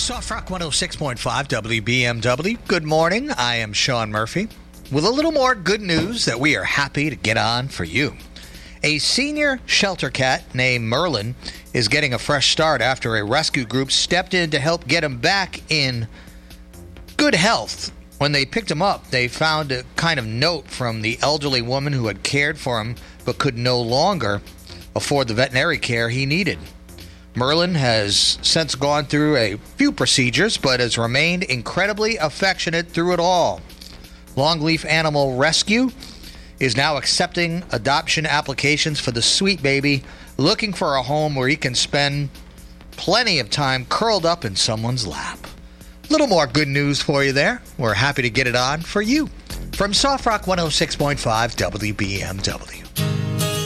Soft Rock 106.5 WBMW. Good morning. I am Sean Murphy with a little more good news that we are happy to get on for you. A senior shelter cat named Merlin is getting a fresh start after a rescue group stepped in to help get him back in good health. When they picked him up, they found a kind of note from the elderly woman who had cared for him but could no longer afford the veterinary care he needed. Merlin has since gone through a few procedures, but has remained incredibly affectionate through it all. Longleaf Animal Rescue is now accepting adoption applications for the sweet baby, looking for a home where he can spend plenty of time curled up in someone's lap. A little more good news for you there. We're happy to get it on for you. From Soft Rock 106.5 WBMW.